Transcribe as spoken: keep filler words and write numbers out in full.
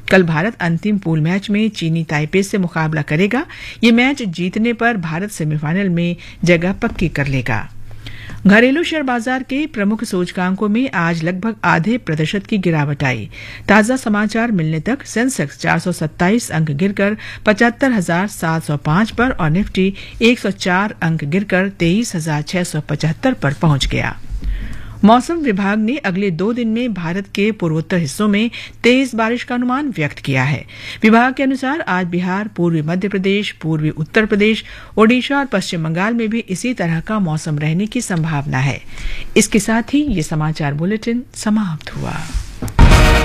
कल भारत अंतिम pool match में चीनी ताइपे से मुकाबला करेगा। ये मैच जीतने पर भारत सेमीफाइनल में जगह पक्की कर लेगा। घरेलू शेयर बाजार के प्रमुख सूचकांकों में आज लगभग आधे प्रतिशत की गिरावट आई। ताजा समाचार मिलने तक सेंसेक्स चार सौ सत्ताईस अंक गिरकर पचहत्तर हजार सात सौ पांच पर और निफ्टी एक सौ चार अंक गिरकर तेईस हजार छह सौ पचहत्तर पर पहुंच गया। मौसम विभाग ने अगले दो दिन में भारत के पूर्वोत्तर हिस्सों में तेज बारिश का अनुमान व्यक्त किया है। विभाग के अनुसार आज बिहार, पूर्वी मध्य प्रदेश, पूर्वी उत्तर प्रदेश, ओडिशा और पश्चिम बंगाल में भी इसी तरह का मौसम रहने की संभावना है। इसके साथ ही ये समाचार बुलेटिन समाप्त हुआ।